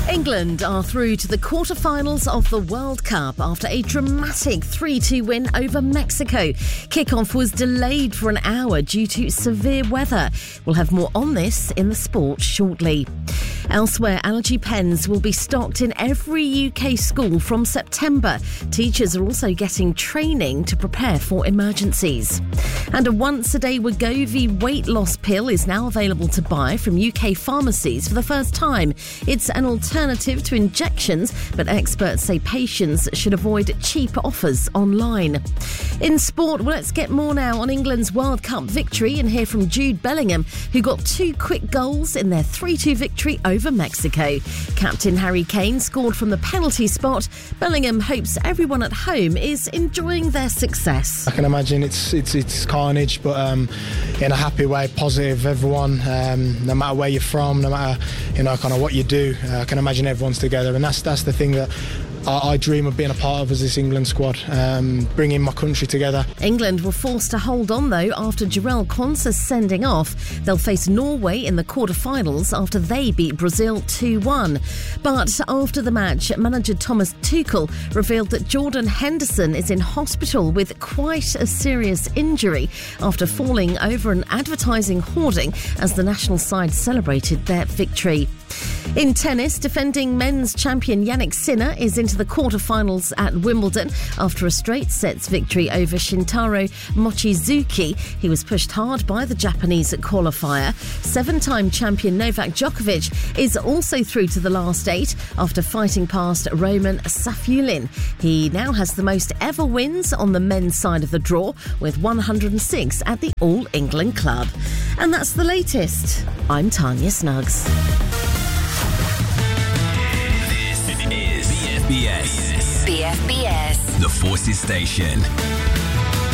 England are through to the quarter-finals of the World Cup after a dramatic 3-2 win over Mexico. Kickoff was delayed for an hour due to severe weather. We'll have more on this in the sport shortly. Elsewhere, allergy pens will be stocked in every UK school from September. Teachers are also getting training to prepare for emergencies. And a once-a-day Wegovy weight loss pill is now available to buy from UK pharmacies for the first time. It's an alternative to injections, but experts say patients should avoid cheap offers online. In sport, well, let's get more now on England's World Cup victory and hear from Jude Bellingham, who got 2 quick goals in their 3-2 victory over Mexico. Captain Harry Kane scored from the penalty spot. Bellingham hopes everyone at home is enjoying their success. I can imagine it's carnage, but in a happy way, positive. Everyone, no matter where you're from, no matter kind of what you do, I can imagine everyone's together, and that's the thing that I dream of being a part of as this England squad, bringing my country together. England were forced to hold on, though, after Jarell Quansah's sending off. They'll face Norway in the quarter-finals after they beat Brazil 2-1. But after the match, manager Thomas Tuchel revealed that Jordan Henderson is in hospital with quite a serious injury after falling over an advertising hoarding as the national side celebrated their victory. In tennis, defending men's champion Jannik Sinner is into the quarter-finals at Wimbledon after a straight sets victory over Shintaro Mochizuki. He was pushed hard by the Japanese qualifier. 7-time champion Novak Djokovic is also through to the last 8 after fighting past Roman Safulin. He now has the most ever wins on the men's side of the draw, with 106 at the All England Club. And that's the latest. I'm Tanya Snuggs. BFBS. The Forces Station.